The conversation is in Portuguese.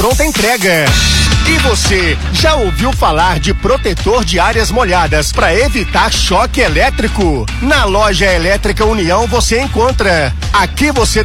pronta entrega. E você, já ouviu falar de protetor de áreas molhadas para evitar choque elétrico? Na Loja Elétrica União você encontra. Aqui você